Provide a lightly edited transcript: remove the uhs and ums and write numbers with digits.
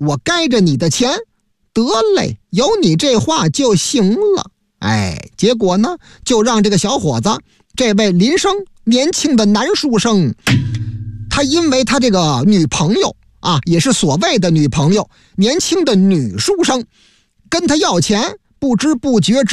我该着你的钱，得嘞，有你这话就行了。结果呢，就让这个小伙子，这位林生，年轻的男书生，他因为他这个女朋友也是所谓的女朋友，年轻的女书生，跟他要钱，不知不觉之